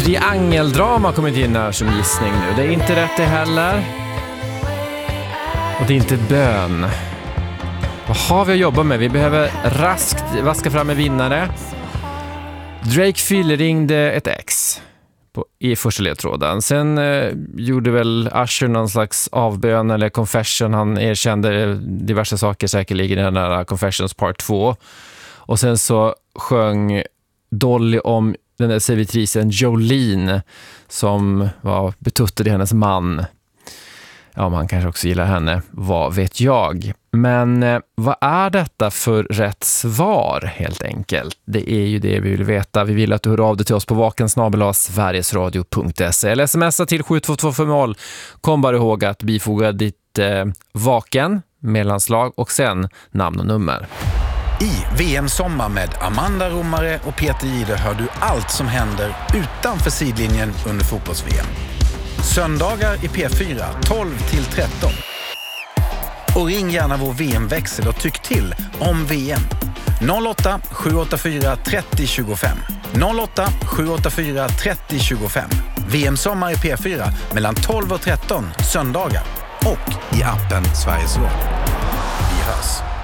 triangeldrama kommit in här som gissning nu. Det är inte rätt det heller. Och det är inte bön. Vad har vi att jobba med? Vi behöver raskt vaska fram en vinnare. Drake fyllringde ett ex i första ledtråden. Sen gjorde väl Usher någon slags avbön eller confession. Han erkände diverse saker säkerligen i den här Confessions Part 2. Och sen så sjöng Dolly om den där servitrisen Jolene som var betuttad i hennes man. Ja, man kanske också gillar henne. Vad vet jag? Men vad är detta för rätt svar helt enkelt? Det är ju det vi vill veta. Vi vill att du hör av dig till oss på vaken@sverigesradio.se eller smsa till 72240. Kom bara ihåg att bifoga ditt vaken, mellanslag och sen namn och nummer. I VM-sommar med Amanda Romare och Peter Jihde hör du allt som händer utanför sidlinjen under fotbolls-VM. Söndagar i P4 12-13. Och ring gärna vår VM-växel och tyck till om VM. 08 784 30 25. 08 784 30 25. VM-sommar i P4 mellan 12 och 13 söndagar. Och i appen Sveriges Radio. Vi hörs.